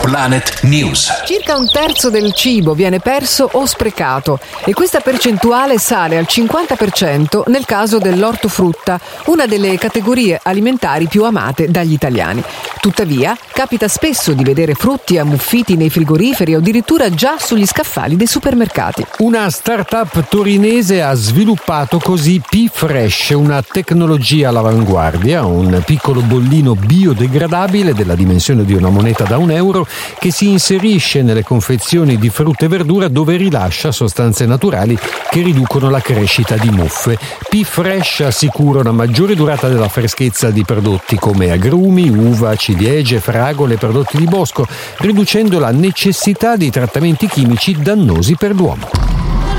Planet News. Circa un terzo del cibo viene perso o sprecato e questa percentuale sale al 50% nel caso dell'ortofrutta, una delle categorie alimentari più amate dagli italiani. Tuttavia, capita spesso di vedere frutti ammuffiti nei frigoriferi o addirittura già sugli scaffali dei supermercati. Una startup torinese ha sviluppato così P-Fresh, una tecnologia all'avanguardia, un piccolo bollino biodegradabile della dimensione di una moneta da €1 che si inserisce nelle confezioni di frutta e verdura dove rilascia sostanze naturali che riducono la crescita di muffe. P-Fresh assicura una maggiore durata della freschezza di prodotti come agrumi, uva, ciliegie, fragole e prodotti di bosco, riducendo la necessità di trattamenti chimici dannosi per l'uomo.